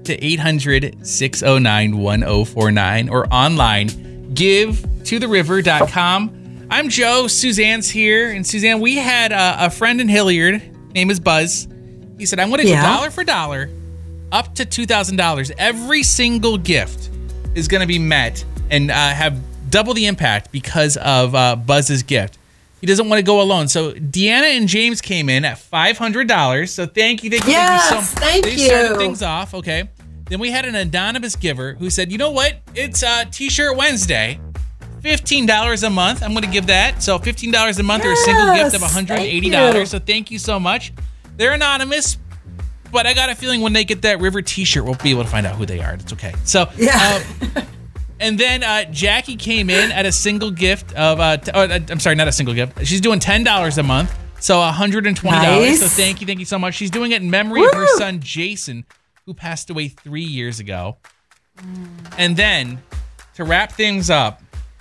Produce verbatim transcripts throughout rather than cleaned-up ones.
to eight hundred, six oh nine, one oh four nine or online, give to the river dot com. I'm Joe. Suzanne's here. And Suzanne, we had a, a friend in Hilliard. Name is Buzz. He said, I'm going to yeah. go dollar for dollar up to two thousand dollars. Every single gift is going to be met and uh, have double the impact because of uh, Buzz's gift. He doesn't want to go alone. So Deanna and James came in at five hundred dollars. So thank you. Thank you. Yes, thank you. So, thank they you. started things off. Okay. Then we had an anonymous giver who said, you know what? It's uh, T-shirt Wednesday. fifteen dollars a month. I'm going to give that. So fifteen dollars a month yes, or a single gift of one hundred eighty dollars. So thank you so much. They're anonymous, but I got a feeling when they get that River T-shirt, we'll be able to find out who they are. It's okay. So yeah. Uh, And then uh, Jackie came in at a single gift of, uh, t- oh, I'm sorry, not a single gift. She's doing ten dollars a month, so one hundred twenty dollars. Nice. So thank you, thank you so much. She's doing it in memory Woo! of her son, Jason, who passed away three years ago. And then, to wrap things up,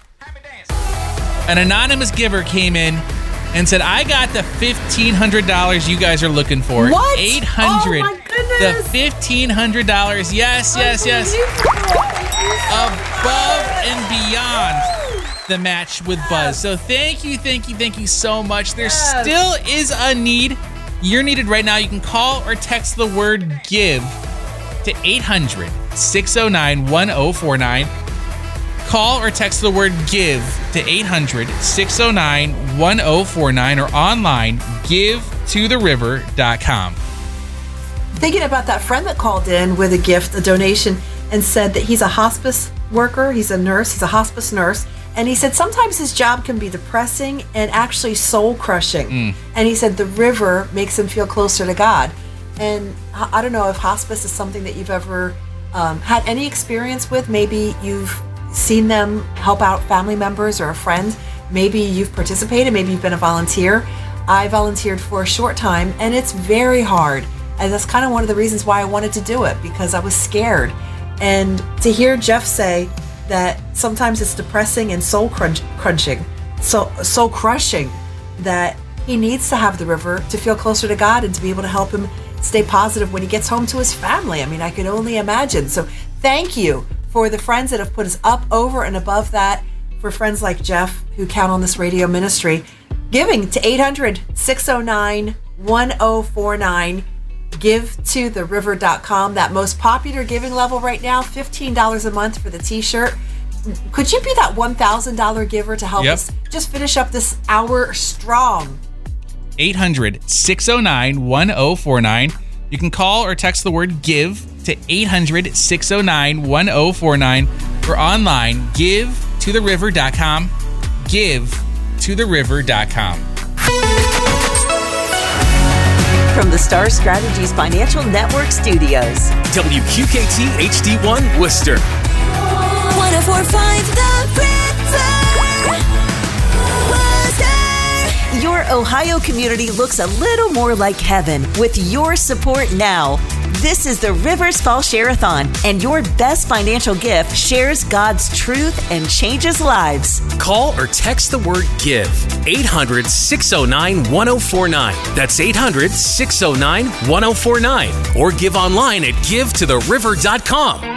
an anonymous giver came in and said, I got the fifteen hundred dollars you guys are looking for. What? eight hundred dollars. Oh, my goodness. The fifteen hundred dollars. Yes, yes, yes. Above and beyond the match with Buzz. So thank you, thank you, thank you so much. There yes. still is a need. You're needed right now. You can call or text the word GIVE to eight hundred, six oh nine, one oh four nine. Call or text the word GIVE to eight hundred, six oh nine, one oh four nine or online, give to the river dot com. Thinking about that friend that called in with a gift, a donation, and said that he's a hospice worker, he's a nurse, he's a hospice nurse, and he said sometimes his job can be depressing and actually soul-crushing. Mm. And he said the river makes him feel closer to God. And I don't know if hospice is something that you've ever um, had any experience with. Maybe you've seen them help out family members or a friend. Maybe you've participated, maybe you've been a volunteer. I volunteered for a short time, and it's very hard. And that's kind of one of the reasons why I wanted to do it, because I was scared. And to hear Jeff say that sometimes it's depressing and soul crunch, crunching, so soul crushing, that he needs to have the river to feel closer to God and to be able to help him stay positive when he gets home to his family. I mean, I can only imagine. So thank you for the friends that have put us up, over, and above that, for friends like Jeff who count on this radio ministry. Giving to eight hundred, six oh nine, one oh four nine. give to the river dot com. That most popular giving level right now, fifteen dollars a month for the t-shirt. Could you be that one thousand dollars giver to help yep. us just finish up this hour strong? eight hundred, six oh nine, one oh four nine. You can call or text the word GIVE to eight hundred, six oh nine, one oh four nine or online, give to the river dot com. give to the river dot com. From the Star Strategies Financial Network Studios. W Q K T H D one Worcester. one oh four point five The River. Worcester. Your Ohio community looks a little more like heaven with your support now. This is the Rivers Fall Share-a-thon, and your best financial gift shares God's truth and changes lives. Call or text the word GIVE, eight hundred, six oh nine, one oh four nine. That's eight hundred, six oh nine, one oh four nine. Or give online at give to the river dot com.